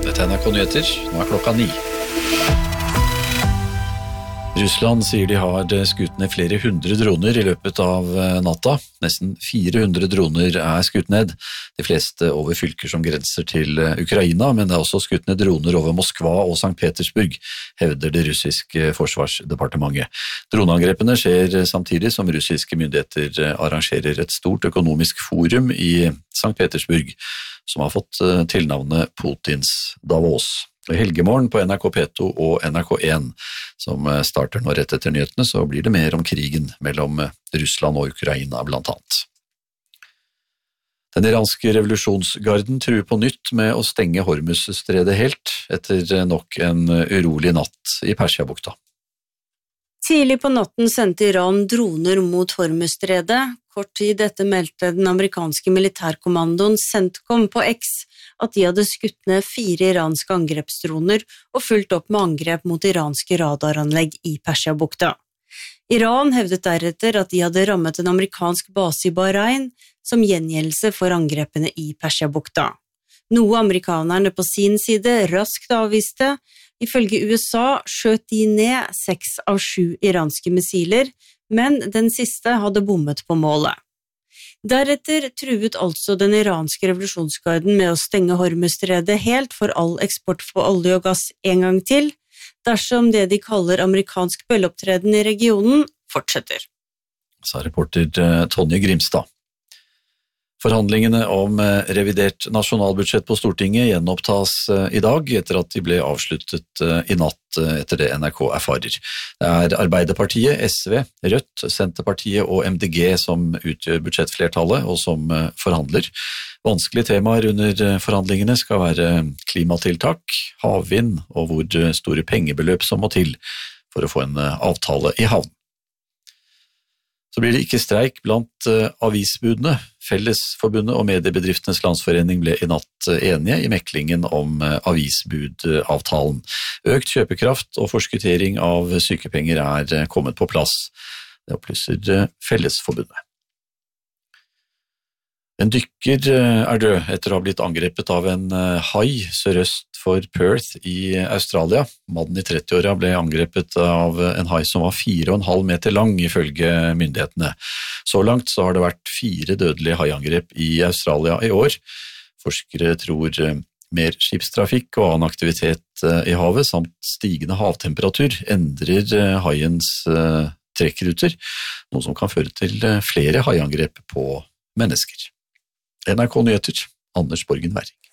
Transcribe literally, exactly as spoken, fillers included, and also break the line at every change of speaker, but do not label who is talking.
Dette er N R K Nyheter, nå er klokka ni. Russland sier de har skutt ned flere hundre droner i løpet av natta. Nesten fire hundre droner er skutt ned, de fleste over fylker som grenser til Ukraina, men det er også skutt ned droner over Moskva og Sankt Petersburg, hevder det russiske forsvarsdepartementet. Droneangrepene skjer samtidig som russiske myndigheter arrangerer et stort økonomisk forum i Sankt Petersburg, som har fått tilnavnet Putins Davos. Helgemorgen på N R K P to og N R K én, som starter nå rett etter nyhetene, så blir det mer om krigen mellom Russland og Ukraina blant annet. Den iranske revolusjonsgarden truer på nytt med å stenge Hormuzstredet helt, etter nok en urolig natt i Persiabukta.
Tidlig på natten sendte Iran droner mot Hormuzstredet. Kort tid etter meldte den amerikanske militærkommandoen CENTCOM på X at de hadde skutt ned fire iranske angrepsdroner og fulgt opp med angrep mot iranske radaranlegg i Persiabukta. Iran hevdet deretter at de hadde rammet en amerikansk base i Bahrain som gjengjeldelse for angrepene i Persiabukta. Noe amerikanerne på sin side raskt avviste. Ifølge U S A skjøt de ned seks av sju iranske missiler, men den siste hadde bommet på målet. Deretter truet altså den iranske revolusjonsgarden med å stenge Hormuzstredet helt for all eksport for olje og gass en gang til, dersom det de kaller amerikansk bølleopptreden i regionen fortsetter.
Sa reporter Tonje Grimstad. Forhandlingene om revidert nasjonalbudsjett på Stortinget gjenopptas i dag, etter at de ble avsluttet i natt etter det N R K erfarer. Det er Arbeiderpartiet, S V, Rødt, Senterpartiet og M D G som utgjør budsjettflertallet og som forhandler. Vanskelige temaer under forhandlingene skal være klimatiltak, havvind og hvor store pengebeløp som må til for å få en avtale i havn. Så blir det ikke streik blant avisbudene. Fellesforbundet og Mediebedriftenes Landsforening ble i natt enige i meklingen om avisbudavtalen. Økt kjøpekraft og forskuttering av sykepenger er kommet på plass. Det opplyser Fellesforbundet. En dykker er død etter å ha blitt angrepet av en hai sørøst for Perth i Australia. Mannen i trettiåra ble angrepet av en hai som var fire og en halv meter lang, ifølge myndighetene. Så langt så har det vært fire dødelige haiangrep i Australia i år. Forskere tror mer skipstrafikk og annen aktivitet i havet, samt stigende havtemperatur, endrer haiens trekkruter, noe som kan føre til flere haiangrep på mennesker. N R K Nyheter, Anders Borgen Werring.